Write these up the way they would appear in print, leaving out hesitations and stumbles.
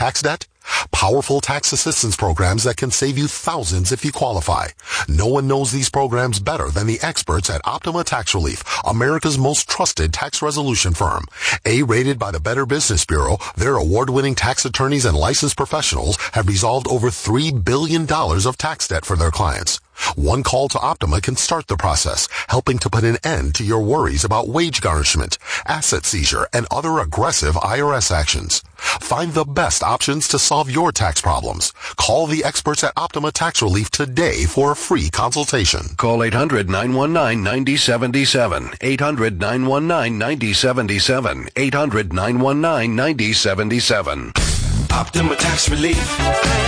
tax debt? Powerful tax assistance programs that can save you thousands if you qualify. No one knows these programs better than the experts at Optima Tax Relief, America's most trusted tax resolution firm. A-rated by the Better Business Bureau, their award-winning tax attorneys and licensed professionals have resolved over $3 billion of tax debt for their clients. One call to Optima can start the process, helping to put an end to your worries about wage garnishment, asset seizure, and other aggressive IRS actions. Find the best options to solve your tax problems. Call the experts at Optima Tax Relief today for a free consultation. Call 800-919-9077. 800-919-9077. 800-919-9077. Optima Tax Relief.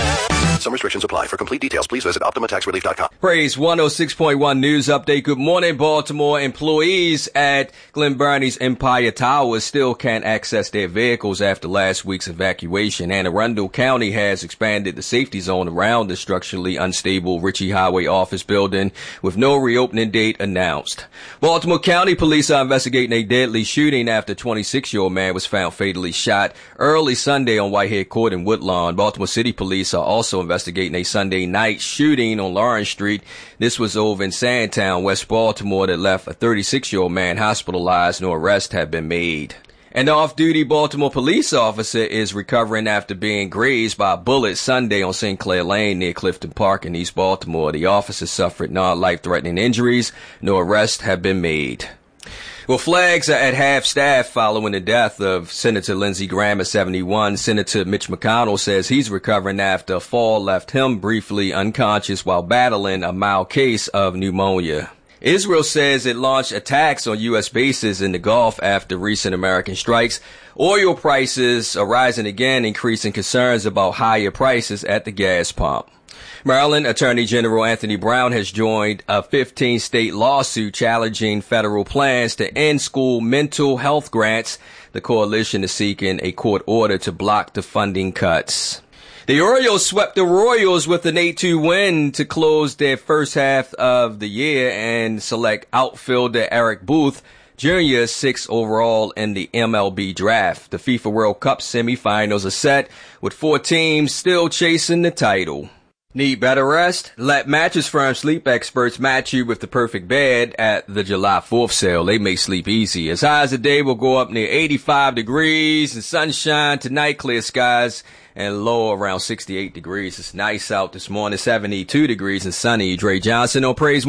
Some restrictions apply. For complete details, please visit OptimaTaxRelief.com. Praise 106.1 News Update. Good morning, Baltimore. Employees at Glen Burnie's Empire Towers still can't access their vehicles after last week's evacuation. Anne Arundel County has expanded the safety zone around the structurally unstable Ritchie Highway office building with no reopening date announced. Baltimore County police are investigating a deadly shooting after a 26-year-old man was found fatally shot early Sunday on Whitehead Court in Woodlawn. Baltimore City police are also investigating a Sunday night shooting on Lawrence Street. This was over in Sandtown, West Baltimore, that left a 36-year-old man hospitalized. No arrests have been made. An off-duty Baltimore police officer is recovering after being grazed by a bullet Sunday on St. Clair Lane near Clifton Park in East Baltimore. The officer suffered non-life-threatening injuries. No arrests have been made. Well, flags are at half-staff following the death of Senator Lindsey Graham at 71. Senator Mitch McConnell says he's recovering after a fall left him briefly unconscious while battling a mild case of pneumonia. Israel says it launched attacks on U.S. bases in the Gulf after recent American strikes. Oil prices are rising again, increasing concerns about higher prices at the gas pump. Maryland Attorney General Anthony Brown has joined a 15-state lawsuit challenging federal plans to end school mental health grants. The coalition is seeking a court order to block the funding cuts. The Orioles swept the Royals with an 8-2 win to close their first half of the year and select outfielder Eric Booth Jr. 6th overall in the MLB draft. The FIFA World Cup semifinals are set with 4 teams still chasing the title. Need better rest? Let Mattress Firm sleep experts match you with the perfect bed at the July 4th sale. They make sleep easy. As high as the day will go up near 85 degrees and sunshine tonight, clear skies, and low around 68 degrees. It's nice out this morning, 72 degrees and sunny. Dre Johnson on Praise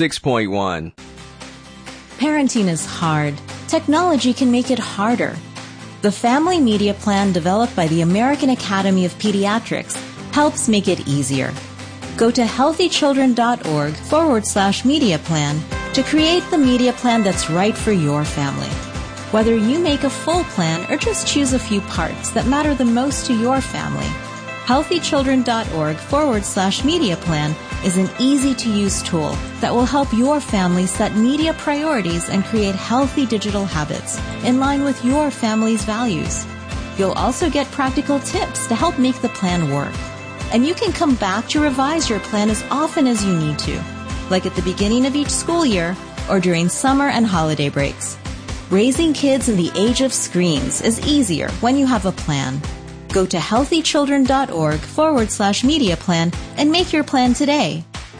106.1. Parenting is hard. Technology can make it harder. The Family Media Plan developed by the American Academy of Pediatrics helps make it easier. Go to healthychildren.org/media plan to create the media plan that's right for your family. Whether you make a full plan or just choose a few parts that matter the most to your family, healthychildren.org/media plan is an easy-to-use tool that will help your family set media priorities and create healthy digital habits in line with your family's values. You'll also get practical tips to help make the plan work. And you can come back to revise your plan as often as you need to, like at the beginning of each school year or during summer and holiday breaks. Raising kids in the age of screens is easier when you have a plan. Go to healthychildren.org/media plan and make your plan today.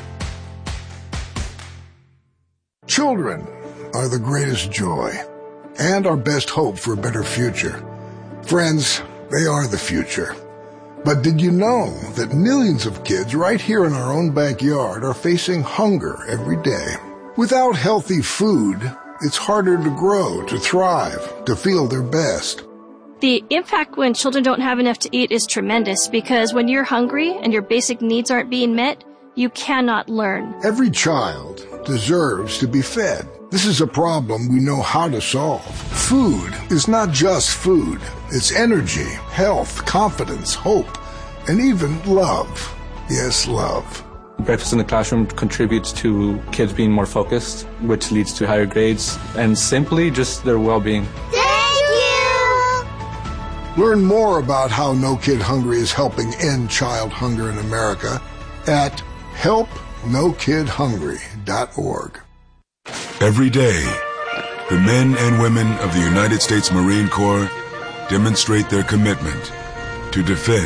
Children are the greatest joy and our best hope for a better future. Friends, they are the future. But did you know that millions of kids right here in our own backyard are facing hunger every day? Without healthy food, it's harder to grow, to thrive, to feel their best. The impact when children don't have enough to eat is tremendous because when you're hungry and your basic needs aren't being met, you cannot learn. Every child deserves to be fed. This is a problem we know how to solve. Food is not just food. It's energy, health, confidence, hope, and even love. Yes, love. Breakfast in the classroom contributes to kids being more focused, which leads to higher grades, and simply just their well-being. Thank you! Learn more about how No Kid Hungry is helping end child hunger in America at helpnokidhungry.org. Every day, the men and women of the United States Marine Corps demonstrate their commitment to defend